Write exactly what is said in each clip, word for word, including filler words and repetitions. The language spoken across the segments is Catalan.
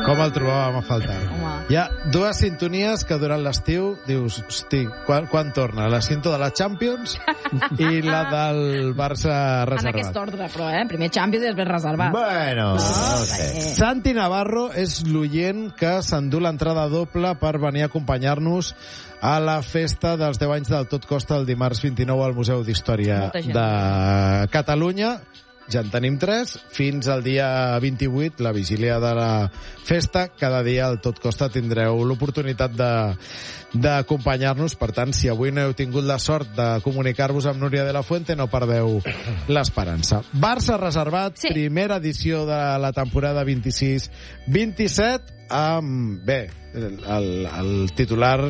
Com el trobàvem a faltar. Home. Hi ha dues sintonies que durant l'estiu dius, hosti, quan, quan torna? La cinta de la Champions i la del Barça En reservat. aquest ordre, però, eh? Primer Champions i després reservat. Bueno, no sé. Eh. Santi Navarro és l'oient que s'endú l'entrada doble per venir a acompanyar-nos a la festa dels deu anys del Tot Costa el dimarts vint-i-nou al Museu d'Història Molta gent. de Catalunya. Ja en tenim tres, fins al dia vint-i-vuit, la vigília de la festa. Cada dia al Tot Costa tindreu l'oportunitat de d'acompanyar-nos. Per tant, si avui no heu tingut la sort de comunicar-vos amb Núria de la Fuente, no perdeu l'esperança. Barça reservat, Sí. primera edició de la temporada vint-i-sis vint-i-set, amb, bé, el, el, el titular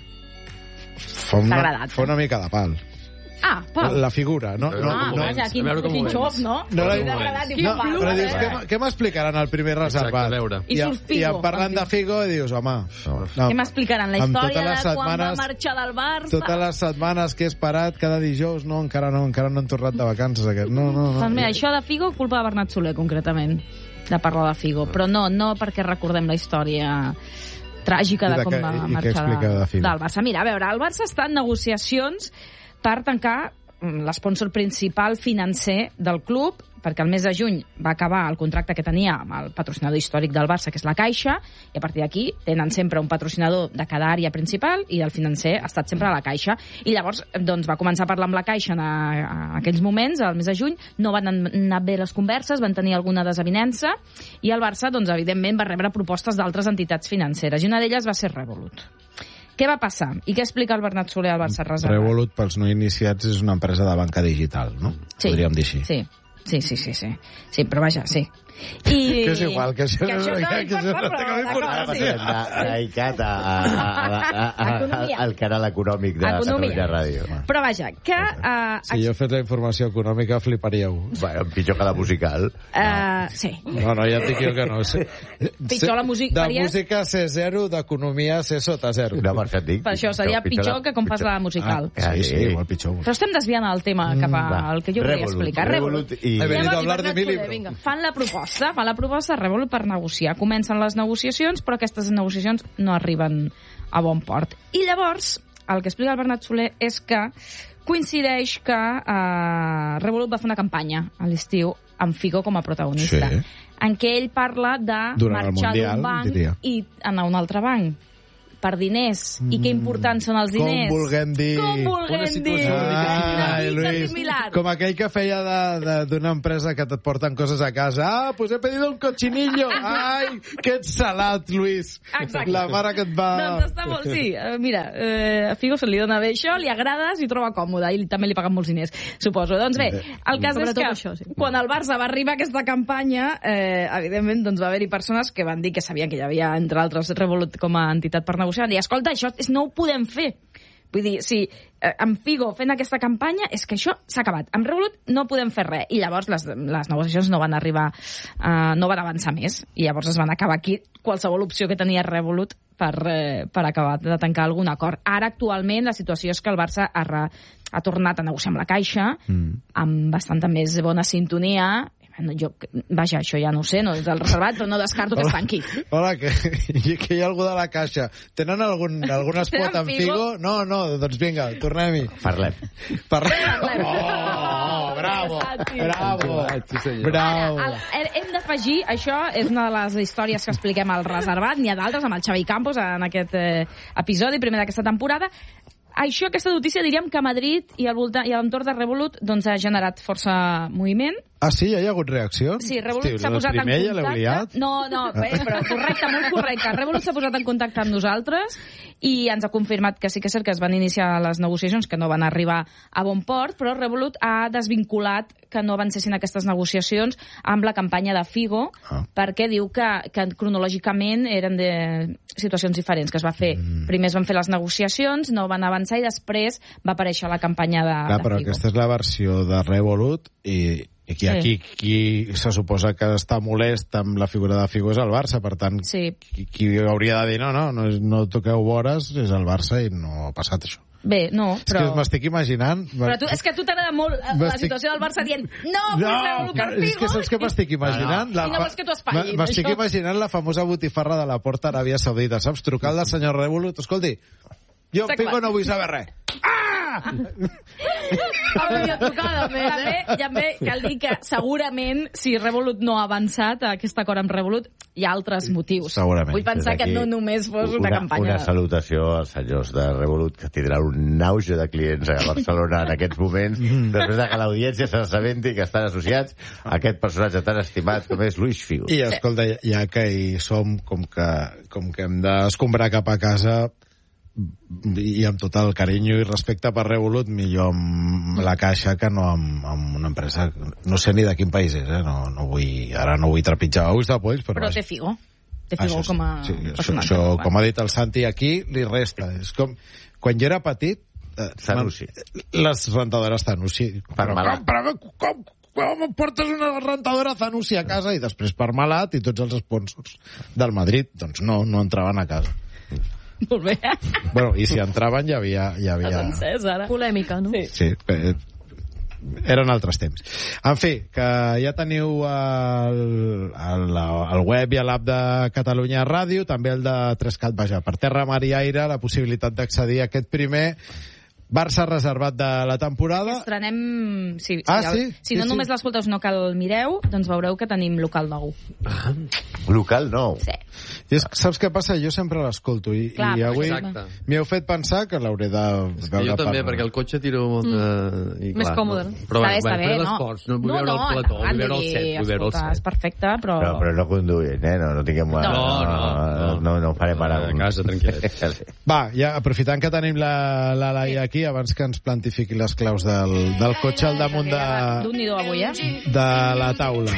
fa T'ha una, agradat, fa una mica de pal. Ah, Pau. La figura, no? no, Ah, no, vaja, quin, A veure com ho quin veus. xop, no? No, T'ha no, agradat, diu, no, Pau, però eh? dius, què, què m'explicaran al primer reservat? Exacte, a veure. I surt Figo. I en parlant de Figo, i dius, home... No, Què m'explicaran? La amb història totes les de quan va setmanes- marxar del Barça? Totes les setmanes que he esperat, cada dijous, no, encara no, encara no han tornat de vacances, aquest. No, no, no. Doncs mira, això de Figo, culpa de Bernat Soler, concretament, de parlar de Figo. Però no, no perquè recordem la història tràgica I de de com què- va i què marxar explica de Figo? del Barça. Mira, a veure, el Barça està en negociacions per tancar l'esponsor principal financer del club, perquè el mes de juny va acabar el contracte que tenia amb el patrocinador històric del Barça, que és la Caixa, i a partir d'aquí tenen sempre un patrocinador de cada àrea principal i el financer ha estat sempre a la Caixa. I llavors doncs, va començar a parlar amb la Caixa en, a, en aquells moments, al mes de juny, no van anar bé les converses, van tenir alguna desavinença, i el Barça, doncs, evidentment, va rebre propostes d'altres entitats financeres, i una d'elles va ser Revolut. Què va passar? I què explica el Bernat Soler al Barça reservat? Revolut, pels no iniciats, és una empresa de banca digital, no? Sí. Podríem dir així. Sí, sí, sí, sí, sí. Sí, però vaja, sí. I... Que és igual, que això que no- això no que això no importa, té cap però importància. d'acord, sí. Dedicat a, a, a, a, a, Economia. al canal econòmic de Economia. Catalunya Ràdio. Però vaja, que... Uh, Si jo fes la informació econòmica, fliparíeu. Bueno, pitjor que la musical. uh, sí. No, no, ja et dic jo que no. Sé- Pitjor la música- De faries- música C zero, d'economia C sota zero. No, per això et dic. Per això seria pitjor que com fas la musical. Ah, sí, sí, igual pitjor. Però estem desviant el tema cap Va. al que jo volia Revolut, explicar. Revolut i- He venido Llavors, a hablar de Bernat mi Soler, libro. vinga, fan la proposta, fan la proposta a Revolut per negociar. Comencen les negociacions, però aquestes negociacions no arriben a bon port. I llavors, el que explica el Bernat Soler és que coincideix que eh, Revolut va fer una campanya a l'estiu amb Figo com a protagonista, Sí. en què ell parla de Durant el marxar Mundial, d'un banc diria. i anar a un altre banc per diners. I que importants són els diners. Com vulguem dir... Com vulguem Una dir. situació Una Ai, mica Luis, similar. com aquell que feia de- de- d'una empresa que et porten coses a casa. Ah, pues he pedido un cochinillo. Ai, que ets salat, Luis. Exacte. La mare que et va... Doncs està molt... Sí, eh, mira, eh, a Figo se li dona bé això, li agrada, s'hi troba còmode i també li paguen molts diners, suposo. Doncs bé, el cas és Sobretot que això, sí. quan el Barça va arribar a aquesta campanya, eh, evidentment doncs, va haver-hi persones que van dir que sabien que hi havia, entre altres, Revolut com a entitat per negociar, van dir, escolta, això és, no ho podem fer. Vull dir, si eh, amb Figo fent aquesta campanya, és que això s'ha acabat. Amb Revolut no podem fer res. I llavors les, les negociacions no van arribar, eh, no van avançar més. I llavors es van acabar aquí qualsevol opció que tenia Revolut per, eh, per acabar de tancar algun acord. Ara, actualment, la situació és que el Barça ha, re, ha tornat a negociar amb la Caixa, mm. amb bastanta més bona sintonia. No, jo, vaja, això ja no ho sé, no és del reservat, però no descarto que es tanqui. Hola, que, que hi ha algú de la Caixa. Tenen algun, algun espot amb Figo? No, no, doncs vinga, tornem-hi. Parlem. Parlem. Oh, bravo, bravo, Sí, senyor. bravo. Ara, el, hem d'afegir, això és una de les històries que expliquem al reservat, n'hi ha d'altres amb el Xavi Campos en aquest eh, episodi, primer d'aquesta temporada. Això, aquesta notícia, diríem que a Madrid i al voltant i a l'entorn de Revolut doncs, ha generat força moviment. Ah, sí? Ja hi ha hagut reacció? Sí, Revolut Hosti, s'ha el posat en primer ja l'heu contacte. liat? No, no, bé, però correcte, molt correcte. Revolut s'ha posat en contacte amb nosaltres i ens ha confirmat que sí que és cert que es van iniciar les negociacions, que no van arribar a bon port, però Revolut ha desvinculat que no avancessin aquestes negociacions amb la campanya de Figo, Ah. perquè diu que, que cronològicament eren de situacions diferents, que es va fer. Mm. Primer es van fer les negociacions, no van avançar i després va aparèixer la campanya de, Clar, de però Figo. aquesta és la versió de Revolut i, i qui, Sí. aquí qui se suposa que està molest amb la figura de Figo és el Barça, per tant, Sí. qui, qui hauria de dir no, no, no, és- no toqueu vores és el Barça i no ha passat això. Bé, no, És que però... m'estic imaginant... Però tu, és que a tu t'agrada molt la M'estic- situació del Barça dient no, no No, fes per és que Figo. saps què m'estic imaginant? I no vols que t'ho espatllis, m- M'estic això? imaginant la famosa botifarra de la Porta a Aràbia Saudita, saps? Trucar al senyor Revolut, escolti, jo Està Figo clar. no vull saber res. Ah! Hauria trucada, també, també cal dir que segurament si Revolut no ha avançat a aquest acord amb Revolut hi ha altres motius. Segurament. Vull pensar Des que d'aquí, no només fos una, una campanya. Una salutació als senyors de Revolut, que tindran un auge de clients a Barcelona en aquests moments, després de que l'audiència s'assabenti que estan associats a aquest personatge tan estimat com és Luis Figo. I escolta, ja que hi som, com que, com que hem d'escombrar cap a casa, i amb tot el carinyo i respecte per Revolut, millor amb la Caixa que no amb, amb una empresa, no sé ni de quin país és, eh? no, no vull, ara no vull trepitjar ous de polls, però, Però vaja. té Figo. Té Figo Això sí, com a sí, això, personatge. això, Bueno. com ha dit el Santi, aquí li resta. És com, quan jo era petit, eh, Sanusi. les rentadores Sanusi. Parmalat. Però, com, com, com em portes una rentadora Sanusi a casa i després Parmalat i tots els sponsors del Madrid? Doncs no, no entraven a casa. Molt bé. Bueno, i si entraven ja havia... Ja havia... Has encès, ara. Polèmica, no? Sí. Sí, eh, eren altres temps. En fi, que ja teniu el, el, el web i l'app de Catalunya Ràdio, també el de Trescat, vaja, per terra, mar i aire, la possibilitat d'accedir a aquest primer Barça reservat de la temporada. Estrenem... Si, Ah, si, sí? el, si Sí, no sí. només l'escolteu, no cal mireu, doncs veureu que tenim local nou. Local nou. Sí. I és, saps què passa? Jo sempre l'escolto i, Clar, i avui exacte. m'hi heu fet pensar que l'hauré de veure Jo també, per... perquè el cotxe tiro molt de... I, Més còmode, No. no? Però Està bé, bueno, està bé, bueno, no? l'esport, no vull no, veure no, el plató, vull endavant, veure el vull set, dir, vull veure el escolta, és set. perfecte, però... Però, però no conduïm, eh? No, no tinguem... No. No, no, no, no farem ara... A casa, tranquil·let. Va, ja aprofitant que tenim la, la Laia aquí, abans que ens plantifiqui les claus del, del cotxe al damunt de, D'un-n'hi-do avui, eh? de la taula.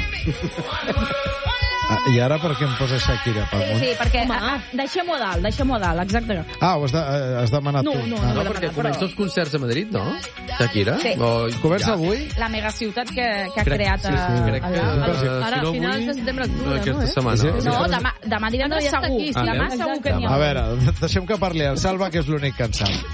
Ah, I ara per què em posa Shakira pel Sí, munt? sí, perquè... Ah, ah, deixem-ho a dalt, deixem-ho a dalt, exacte. Ah, ho has, de, eh, has demanat No, tu. no, Ah. No, no. perquè Però- comença els concerts a Madrid, no? Shakira? Sí. O... Comença Ja. avui? La megaciutat que, que ha Crec- creat sí, sí, a, crec que, allà. eh, Ara, si no a finals avui, de setembre, octubre, aquesta no, eh? setmana. Sí, no? sí. No, demà, demà divendres Ah, no, ja està segur. aquí, sí. Demà Ah, segur que n'hi ha. A veure, deixem que parli el Salva, que és l'únic que en sap.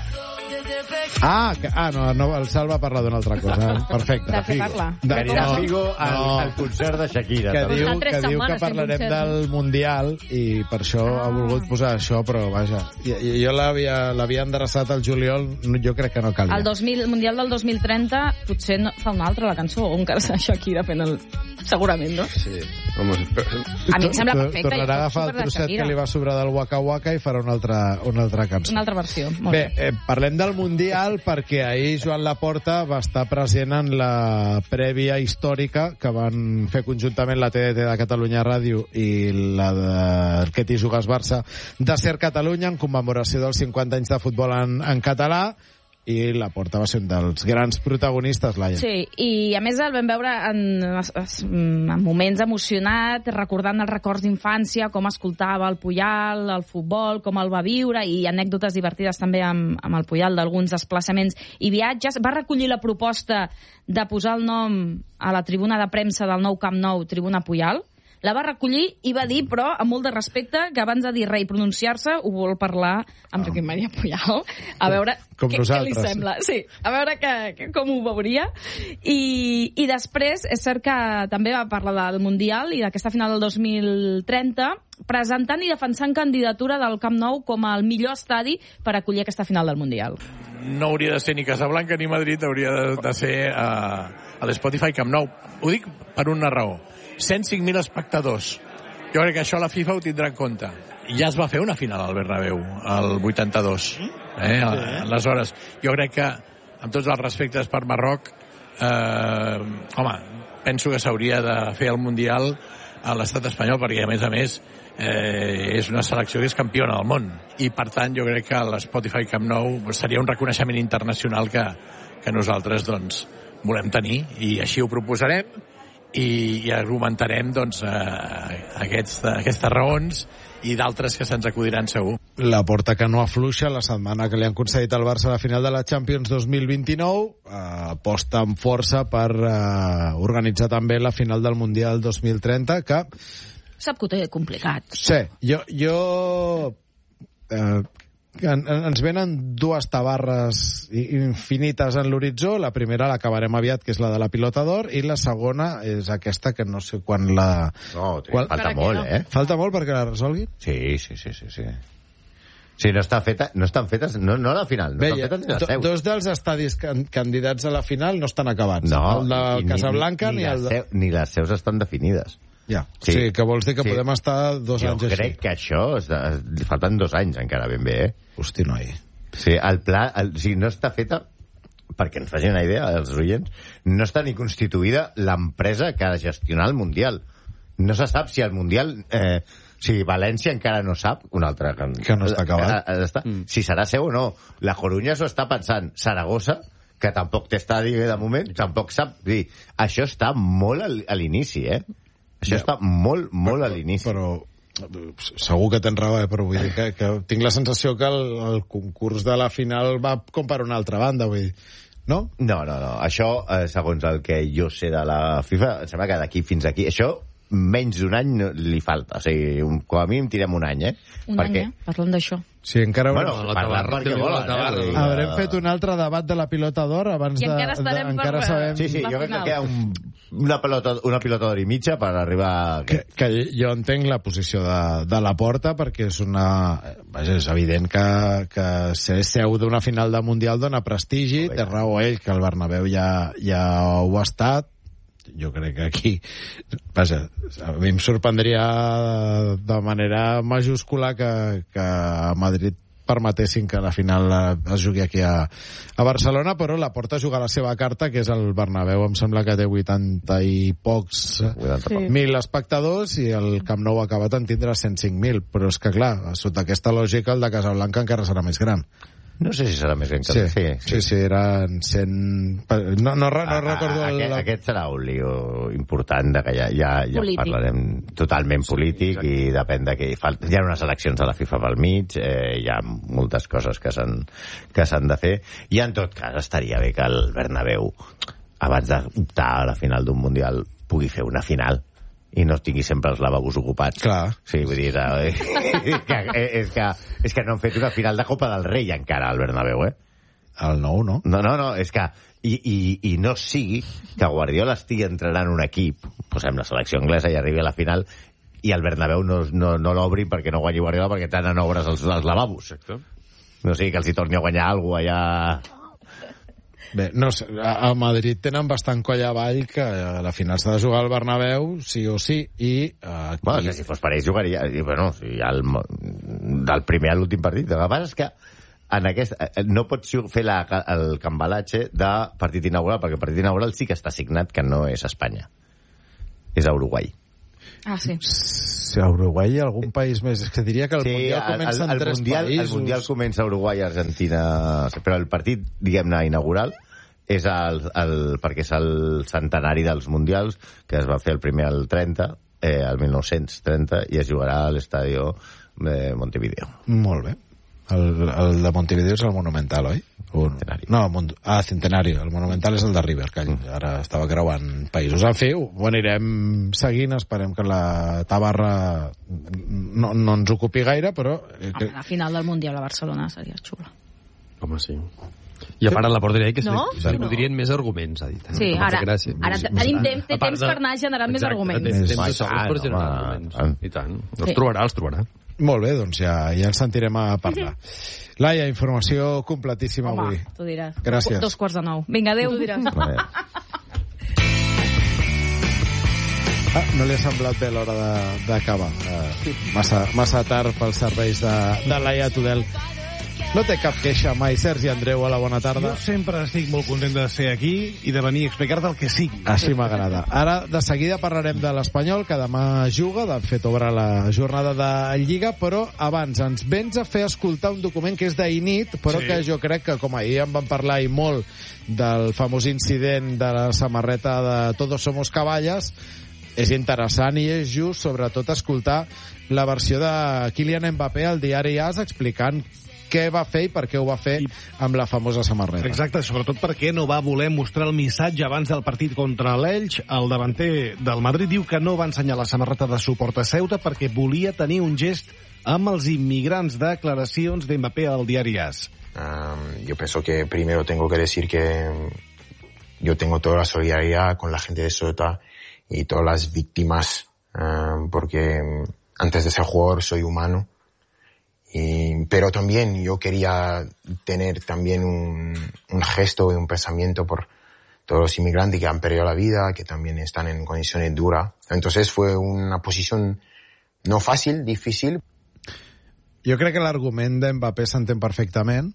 Ah, que, ah no, no, el Salva parla d'una altra cosa. Perfecte. De què parla? De, Que anirà no, Figo al, no. al concert de Shakira. que també. diu, Fa tres que diu que setmanes fent parlarem concerts, del Mundial i per això ha volgut posar això, però vaja, i, i jo l'havia l'havia endreçat al juliol, no- jo crec que no calia. El dos mil, el Mundial del dos mil trenta potser no, fa una altra la cançó, o encara serà Shakira fent el... Segurament, no? Sí. Home, A mi em sembla Tu- perfecte. Tornarà jo a soc agafar el super de trosset Shakira. que li va sobrar del Waka Waka i farà una altra, una altra cançó. Una altra versió. Molt Bé, eh, parlem del Mundial perquè ahir Joan Laporta va estar present en la prèvia històrica que van fer conjuntament la T D T de Catalunya Ràdio i la de que t'hi jugues Barça de Ser Catalunya en commemoració dels cinquanta anys de futbol en, en català, i Laporta va ser un dels grans protagonistes, Laia. Sí, i a més el vam veure en, en moments emocionat, recordant els records d'infància, com escoltava el Puyal, el futbol, com el va viure, i anècdotes divertides també amb, amb el Puyal d'alguns desplaçaments i viatges. Va recollir la proposta de posar el nom a la tribuna de premsa del nou Camp Nou, Tribuna Puyal. La va recollir i va dir, però, amb molt de respecte, que abans de dir res i pronunciar-se ho vol parlar amb Joaquim Maria Puyal. A veure Com què, què li nosaltres. sembla. Sí, a veure que, que, com ho veuria. I, I després, és cert que també va parlar del Mundial i d'aquesta final del dos mil trenta, presentant i defensant candidatura del Camp Nou com el millor estadi per acollir aquesta final del Mundial. No hauria de ser ni Casablanca ni Madrid, hauria de, de ser a, a l'Spotify Camp Nou. Ho dic per una raó. cent cinc mil espectadors. Jo crec que això la FIFA ho tindrà en compte. I ja es va fer una final al Bernabéu, el vuitanta-dos. Eh? Aleshores, jo crec que, amb tots els respectes per Marroc, eh, home, penso que s'hauria de fer el Mundial a l'estat espanyol, perquè, a més a més, eh, és una selecció que és campiona del món. I, per tant, jo crec que l'Spotify Camp Nou seria un reconeixement internacional que, que nosaltres, doncs, volem tenir, i així ho proposarem, i, i argumentarem doncs, eh, aquests, aquestes raons i d'altres que se'ns acudiran segur. La porta que no afluixa la setmana que li han concedit al Barça a la final de la Champions dos mil vint-i-nou, eh, aposta amb força per eh, organitzar també la final del Mundial dos mil trenta, que... Sap que ho té complicat. Sí, jo... jo eh, en, en, ens venen dues tabarres infinites en l'horitzó. La primera l'acabarem aviat, que és la de la pilota d'or, i la segona és aquesta, que no sé quan la... No, quan... falta molt, no. eh? Falta molt perquè la resolgui? Sí, sí, sí, sí, sí. Sí, no, està feta, no estan fetes, no, no a la final, no Bé, estan fetes ni les do, seus. dos dels estadis can, candidats a la final no estan acabats. No, el de i, Casablanca ni, ni, ni, el de... seu, ni les seus estan definides. Ja, Sí. sí, que vols dir que Sí. podem estar dos Jo anys crec així. que això, és de, li falten dos anys encara ben bé, eh? Hosti, noi. Sí, el pla, el, o sigui, no està feta, perquè ens facin una idea, els oients, no està ni constituïda l'empresa que ha de gestionar el Mundial. No se sap si el Mundial... Eh, si València encara no sap, un altre... Que, Que no està acabat. Que, està, mm. Si serà seu o no. La Corunya s'ho està pensant. Saragossa, que tampoc té estadi de moment, tampoc sap. Dir, això està molt al- a l'inici, eh? Això Ja. està molt, molt a l'inici. Però segur que tens raó, eh? Però vull dir que, que tinc la sensació que el, el concurs de la final va com per una altra banda, vull dir. No? No, no, no. Això, eh, segons el que jo sé de la FIFA, em sembla que d'aquí fins aquí... Això menys d'un any no, li falta. O sigui, un, com a mínim tirem un any, eh? Un Perquè, any, eh? Parlant d'això. Sí, encara haurem, Bueno, la parlant tabarra, perquè té volen, la tabarra. eh? haurem fet un altre debat de la pilota d'or abans I de... encara estarem de, per- encara sabem... Sí, sí, La jo crec que final. queda un, una, pelota, una pilota d'hora i mitja per arribar... A... Que, que jo entenc la posició de, de la Porta, perquè és una... Vaja, és evident que, que ser seu d'una final de Mundial dona prestigi, té raó ell, que el Bernabéu ja, ja ho ha estat. Jo crec que aquí... Vaja, a mi em sorprendria de manera majúscula que, que a Madrid permetessin que la final es jugui aquí a, a Barcelona, però la Porta juga la seva carta, que és el Bernabéu. Em sembla que té vuitanta i pocs Sí. mil espectadors i el Camp Nou ha acabat en tindre cent cinc mil, però és que clar, sota aquesta lògica el de Casablanca encara serà més gran. No sé si serà més gran que... Sí, sí, sí, sí, eren cent... No, no, re- no recordo... el- Aquest, aquest serà un lío important, de que ja, ja, ja Polític. parlarem totalment polític i depèn de què hi falta. Hi ha unes eleccions a la FIFA pel mig, eh, hi ha moltes coses que s'han que s'han de fer, i en tot cas estaria bé que el Bernabéu, abans d'optar a la final d'un Mundial, pugui fer una final i no tingui sempre els lavabos ocupats. Clar. Sí, vull dir, eh, que, és, que, és que no han fet una final de Copa del Rei encara al Bernabéu, eh? El nou, no? No, no, no, és que... I, i, i no sigui que Guardiola estigui entrenant un equip, posem la selecció anglesa i arribi a la final, i el Bernabéu no, no, no l'obri perquè no guanyi Guardiola perquè tenen obres als, als lavabos. Exacte. No sigui que els hi torni a guanyar alguna cosa allà... Bé, no sé, a a Madrid tenen bastant coll avall que a la final s'ha de jugar al Bernabéu, sí o sí, i eh, aquí... Bueno, que si fos per ells jugaria... I, bueno, si hi ha el, mo- del primer a l'últim partit. El que passa és que en aquest, eh, no pots fer la, el cambalatge de partit inaugural, perquè el partit inaugural sí que està signat que no és Espanya. És a Uruguai. Ah, sí. Si a Uruguai hi ha algun país més... És que diria que el Mundial comença el, en el, tres mundial, països. el Mundial comença a Uruguai, Argentina... Però el partit, diguem-ne, inaugural és el, el, perquè és el centenari dels Mundials, que es va fer el primer al trenta, eh, el mil nou-cents trenta, i es jugarà a l'estadi de Montevideo. Molt bé. El, el de Montevideo és el Monumental, oi? Un... Centenari. No, Mon... ah, Centenari. El Monumental és el de River, que ara estava creuant països. En fi, ho anirem seguint, esperem que la tabarra no, no ens ocupi gaire, però... eh, Home, la final del Mundial a Barcelona seria xula. Home, sí. I a part, la porteria que No? se li voldrien més arguments, ha dit. Sí, Que m'ha ara, fet gràcia. ara Sí, tenim sí. temps, té A part temps de- per anar generant més Exacte, arguments. Temps, temps Home, de segons per generar home, arguments. home. I tant. Els Sí. trobarà, els trobarà. Molt bé, doncs ja, ja ens sentirem a parlar. Laia, informació completíssima Home, avui. tu diràs. Gràcies. Dos quarts de nou. Vinga, adéu. Tu diràs. Vale. Ah, no li ha semblat bé l'hora de- d'acabar. Uh, massa, massa tard pels serveis de, de Laia Tudel. No té cap queixa mai, Sergi Andreu, a la bona tarda. Jo sempre estic molt content de ser aquí i de venir a explicar-te el que sigui. Així m'agrada. Ara, de seguida, parlarem de l'Espanyol, que demà juga, de fet, obre la jornada de Lliga, però abans ens vens a fer escoltar un document que és d'ahir nit, però Sí. que jo crec que, com ahir en vam parlar i molt del famós incident de la samarreta de Todos Somos Caballas, és interessant i és just, sobretot, escoltar la versió de Kylian Mbappé al diari A S explicant què va fer i per què ho va fer amb la famosa samarreta. Exacte, sobretot perquè no va voler mostrar el missatge abans del partit contra l'Elx. El davanter del Madrid diu que no va ensenyar la samarreta de suport a Ceuta perquè volia tenir un gest amb els immigrants, declaracions de Mbappé al diari AS. Um, yo pienso que primero tengo que decir que yo tengo toda la solidaridad con la gente de Ceuta y todas las víctimas, um, porque antes de ser jugador soy humano. Y, pero también yo quería tener también un, un gesto y un pensamiento por todos los inmigrantes que han perdido la vida, que también están en condiciones duras. Entonces fue una posición no fàcil, difícil. Jo crec que l'argument d'Mbappé s'entén perfectament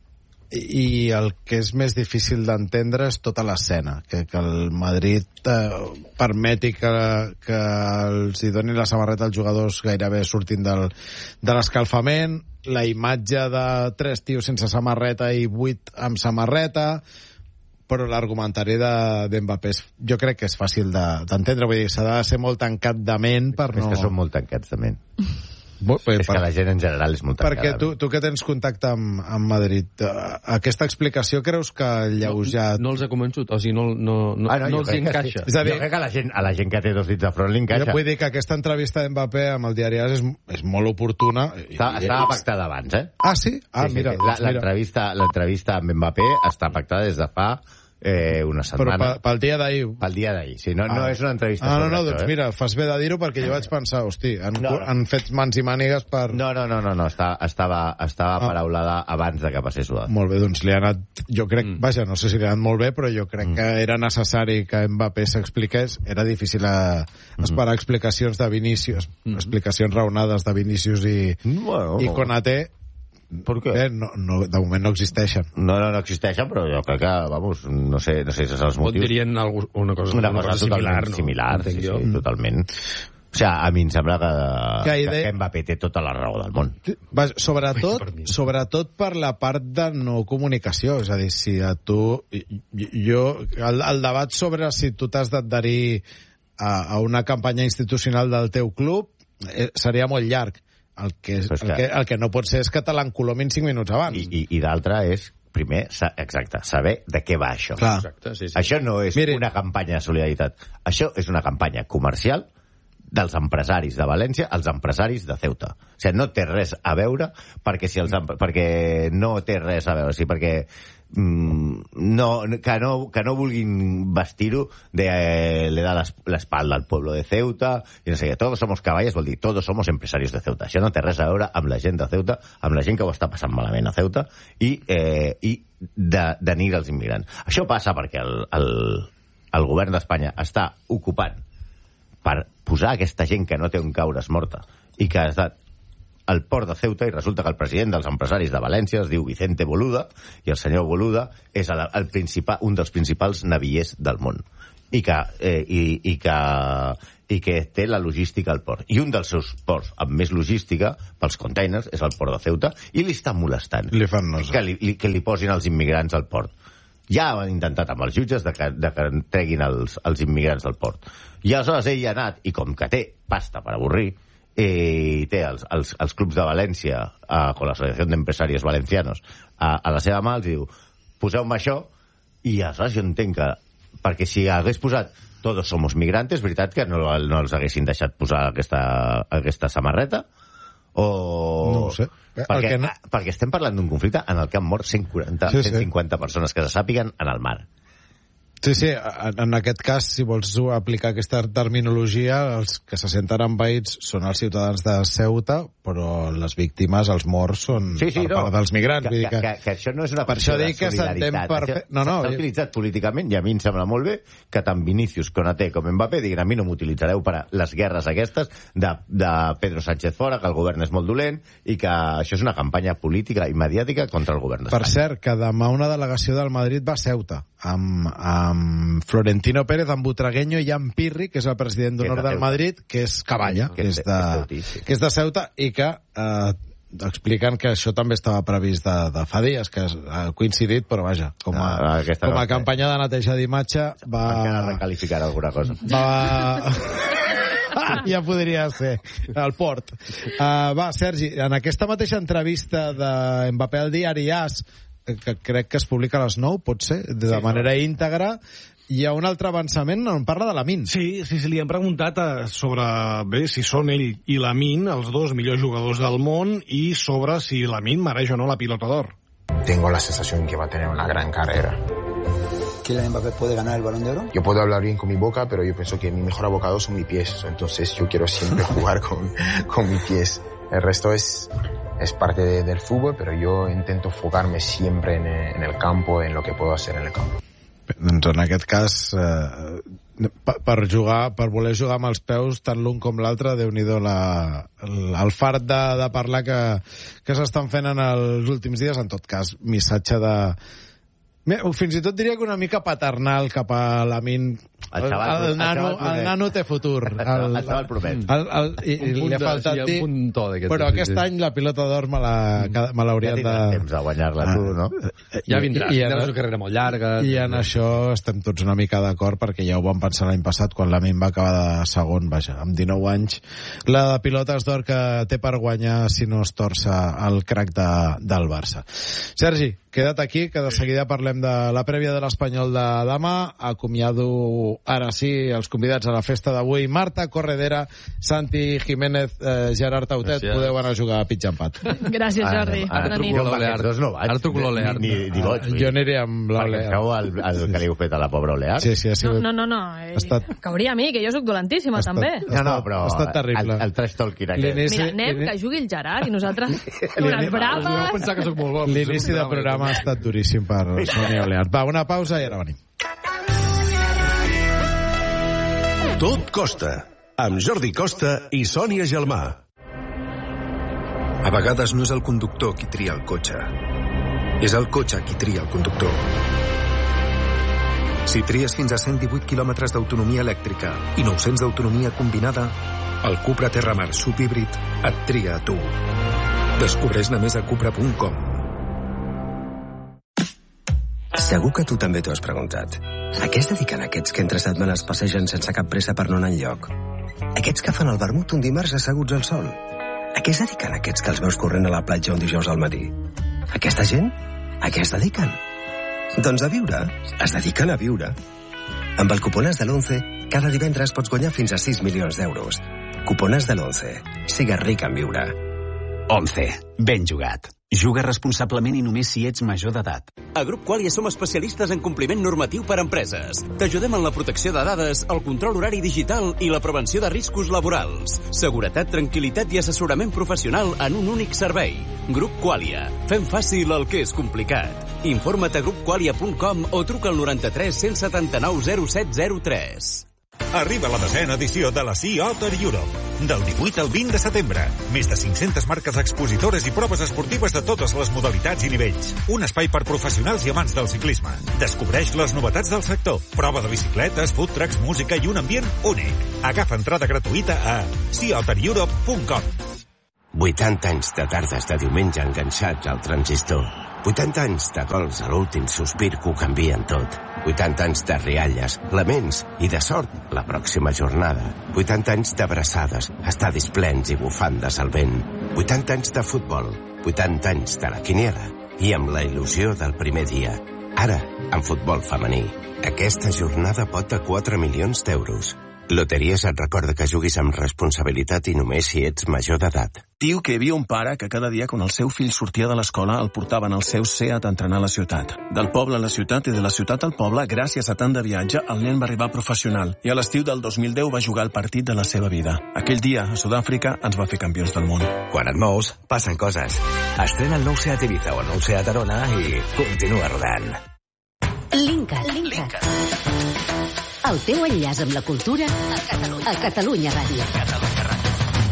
i el que és més difícil d'entendre és tota l'escena, que, que el Madrid eh, permeti que, que els hi doni la samarreta als jugadors gairebé sortint del, de l'escalfament, la imatge de tres tios sense samarreta i vuit amb samarreta, però l'argumentari d'Mbappé jo crec que és fàcil d'entendre, vull dir, s'ha de ser molt tancat de ment per no... És que són molt tancats de ment. Bo, per, és que la gent en general és molt tancada. Perquè tu, tu que tens contacte amb, amb Madrid, aquesta explicació creus que ha lleujat... No, no els ha convençut, o sigui, no, no, no, ah, no, no els hi encaixa. Sí. Dir, jo crec que a la, gent, a la gent que té dos dits de front li encaixa. Jo vull dir que aquesta entrevista d'Mbappé amb el diari AS és, és molt oportuna. Està, i, estava pactada abans, eh? Ah, sí? Ah, sí, mira. Sí, sí. L'entrevista l'entrevista amb Mbappé està pactada des de fa... Eh, una setmana. Però pel dia d'ahir. Pel dia d'ahir, sí. No, ah. no és una entrevista ah, sobre no, no, això, doncs eh? mira, fas bé de dir-ho perquè jo vaig pensar, hosti, han, no, no. han fet mans i mànigues per... No, no, no, no, no està, estava, estava ah. paraulada abans de que passés l'U A. Molt bé, doncs li ha anat, jo crec, mm. vaja, no sé si li ha anat molt bé, però jo crec mm. que era necessari que Mbappé s'expliqués, era difícil a, mm. esperar explicacions de Vinícius, mm. explicacions raonades de Vinícius i, bueno, i Konaté. Per què? Eh, no, no, de moment no existeixen. No, no, no existeixen, però jo crec que, vamos, no sé, no sé si és els motius. Pot dirien algú, una cosa, una una cosa, cosa similar, no? Similar, sí, sí, mm. totalment. O sigui, a mi em sembla que, que, idea... que Mbappé té tota la raó del món. Va, sobretot, Ai, per sobretot per la part de no comunicació. És a dir, si a tu... Jo, el, el debat sobre si tu t'has d'adherir a, a una campanya institucional del teu club eh, seria molt llarg. El que, el, que... Que, el que no pot ser és que te l'encolomin cinc minuts abans. I, i, i l'altre és, primer, sa, exacte, saber de què va això. Clar. Exacte, sí, sí. Això no és Miren. una campanya de solidaritat. Això és una campanya comercial dels empresaris de València als empresaris de Ceuta. O sigui, no té res a veure perquè, si els, perquè no té res a veure, o sigui, perquè mm, no, que, no, que no vulguin vestir-ho de eh, le da l'espalda al pueblo de Ceuta i no sé què, todos somos caballes, vol dir, todos somos empresarios de Ceuta. Això no té res a veure amb la gent de Ceuta, amb la gent que ho està passant malament a Ceuta i, eh, i de, de nir als immigrants. Això passa perquè el, el, el govern d'Espanya està ocupant per posar aquesta gent que no té on caure's morta i que ha estat al port de Ceuta i resulta que el president dels empresaris de València es diu Vicente Boluda i el senyor Boluda és el, el principal, un dels principals navillers del món i que, eh, i, i, que, i que té la logística al port. I un dels seus ports amb més logística pels containers és el port de Ceuta i li està molestant li fan nosa. que, li, li, que li posin els immigrants al port. Ja han intentat amb els jutges de que, de que treguin els, els immigrants del port. I aleshores ell ha anat, i com que té pasta per avorrir, i té els, els, els clubs de València, eh, con l'Associació d'Empresarios Valencianos, a, a la seva mà els diu, poseu-me això, i aleshores jo entenc que, perquè si hagués posat todos somos migrantes, és veritat que no, no els haguessin deixat posar aquesta, aquesta samarreta, o... No ho sé. Perquè, no... perquè estem parlant d'un conflicte en el que han mort cent quaranta, sí, cent cinquanta sí. persones que se sàpiguen en el mar. Sí, sí, en aquest cas, si vols aplicar aquesta terminologia, els que se senten envaïts són els ciutadans de Ceuta, però les víctimes, els morts, són sí, sí, per no. part dels migrants. Que, vull dir que, que, que això no és una per qüestió de solidaritat. Per... No, no, s'ha utilitzat políticament, i a mi em sembla molt bé que tant Vinícius, Konaté com Mbappé diguin a mi no m'utilitzareu per a les guerres aquestes de, de Pedro Sánchez fora, que el govern és molt dolent, i que això és una campanya política i mediàtica contra el govern d'Espanya. Per cert, que demà una delegació del Madrid va a Ceuta, amb, amb Florentino Pérez, amb Butragueño i amb Pirri, que és el president d'honor del Madrid, que és Caballa, que, que, és de, que és de Ceuta, i que eh, expliquen que això també estava previst de, de fa dies, que ha coincidit, però vaja, com a, ah, com a no, campanya de neteja d'imatge va... Encara recalificar alguna cosa. Va... ja podria ser el port. Uh, va, Sergi, en aquesta mateixa entrevista de Mbappé al diari AS, que crec que es publica a les nou, pot ser, de sí, manera no. íntegra, hi ha un altre avançament on parla de Lamine. Sí, sí, sí, li han preguntat eh, sobre bé, si són ell i Lamine els dos millors jugadors del món i sobre si Lamine mereix o no la pilota d'or. Tengo la sensación que va a tener una gran carrera. ¿Kylian Mbappé puede ganar el Balón de Oro? Yo puedo hablar bien con mi boca, pero yo pienso que mi mejor abocado son mis pies. Entonces yo quiero siempre jugar con, con mis pies. El resto es, es parte de, del fútbol, pero yo intento enfocarme siempre en el, en el campo, en lo que puedo hacer en el campo. Doncs en aquest cas, eh, per, per jugar, per voler jugar amb els peus, tant l'un com l'altre, Déu-n'hi-do la, el, el fart de, de parlar que, que s'estan fent en els últims dies. En tot cas, missatge de... Fins i tot diria que una mica paternal cap a Lamine. El, el, el, el, nano, el nano té futur. El, el, el xaval promet. El, el, i, i li ha faltat dir... Però aquest any la pilota d'or me l'haurien de... Ja tindràs temps de guanyar-la tu, no? Ja vindràs, tindràs una carrera molt llarga. I en això estem tots una mica d'acord, perquè ja ho vam pensar l'any passat, quan Lamine va acabar de segon, vaja, amb dinou anys. La de pilotes d'or que té per guanyar si no es torça el crac de, del Barça. Sergi, queda't aquí, que de seguida parlem de la prèvia de l'Espanyol de demà. Acomiado ara sí els convidats a la festa d'avui. Marta Corredera, Santi Jiménez, eh, Gerard Tautet, gràcies. Podeu anar a jugar a pitxampat. Gràcies, Jordi. Ara truco l'Olear. Ara truco l'Olear. Ni boig. Jo aniré amb l'Olear. Perquè cau el que li heu fet a la pobra Olear. Sí, sí, ha sigut... No, no, no. Eh, estat... Cauria a mi, que jo sóc dolentíssima, estat... també. No, no, però ha estat terrible. El, el trash talking aquest. Mira, anem, que jugui el Gerard i nosaltres unes braves. Jo pensar que sóc molt bo. L'inici del programa ha estat duríssim per Sonia Olear. Va, una pausa i ara venim. Tot costa, amb Jordi Costa i Sònia Gelmà. A vegades no és el conductor qui tria el cotxe. És el cotxe qui tria el conductor. Si tries fins a cent divuit quilòmetres d'autonomia elèctrica i nou-cents d'autonomia combinada, el Cupra Terramar subhíbrid et tria a tu. Descobreix-ne més a cupra punt com. Segur que tu també t'ho has preguntat. A què es dediquen aquests que entre setmanes passegen sense cap pressa per no anar enlloc? Aquests que fan el vermut un dimarts asseguts al sol? A què es dediquen aquests que els veus corrent a la platja un dijous al matí? Aquesta gent? A què es dediquen? Doncs a viure. Es dediquen a viure. Amb el cuponàs de l'once, cada divendres pots guanyar fins a sis milions d'euros. Cuponàs de l'once. Sigues ric en viure. once. Ben jugat. Juga responsablement i només si ets major d'edat. A Grup Qualia som especialistes en compliment normatiu per a empreses. T'ajudem en la protecció de dades, el control horari digital i la prevenció de riscos laborals. Seguretat, tranquil·litat i assessorament professional en un únic servei. Grup Qualia. Fem fàcil el que és complicat. Informa't a grup qualia punt com o truca al noranta-tres cent setanta-nou zero set zero tres. Arriba la desena edició de la Sea Otter Europe. Del divuit al vint de setembre. Més de cinc-centes marques expositores i proves esportives de totes les modalitats i nivells. Un espai per professionals i amants del ciclisme. Descobreix les novetats del sector. Prova de bicicletes, food trucks, música i un ambient únic. Agafa entrada gratuïta a sea otter europe punt com. vuitanta anys de tardes de diumenge enganxats al transistor. vuitanta anys de gols a l'últim sospir que ho canvien tot. vuitanta anys de rialles, laments i de sort la pròxima jornada. vuitanta anys d'abraçades, estadis plens i bufandes al vent. vuitanta anys de futbol, vuitanta anys de la quiniela i amb la il·lusió del primer dia. Ara, en futbol femení. Aquesta jornada pot de quatre milions d'euros. Loteries et recorda que juguis amb responsabilitat i només si ets major d'edat. Diu que hi havia un pare que cada dia quan el seu fill sortia de l'escola el portaven al seu Seat a entrenar a la ciutat. Del poble a la ciutat i de la ciutat al poble, gràcies a tant de viatge, el nen va arribar professional i a l'estiu del dos mil deu va jugar el partit de la seva vida. Aquell dia, a Sud-àfrica, ens va fer campions del món. Quan et mous, passen coses. Estrena el nou Seat Ibiza o el nou Seat Arona i continua rodant. Linkat. Linkat. El teu enllaç amb la cultura a Catalunya, a Catalunya Ràdio. Catalunya Ràdio.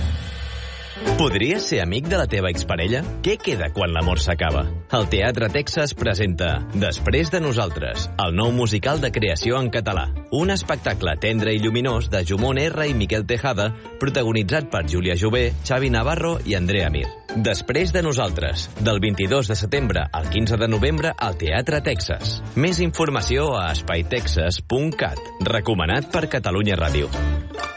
Podries ser amic de la teva exparella? Què queda quan l'amor s'acaba? El Teatre Texas presenta Després de nosaltres, el nou musical de creació en català. Un espectacle tendre i lluminós de Jumon R i Miquel Tejada, protagonitzat per Júlia Jové, Xavi Navarro i Andrea Mir. Després de nosaltres, del vint-i-dos de setembre al quinze de novembre al Teatre Texas. Més informació a espai texas punt cat. Recomanat per Catalunya Ràdio.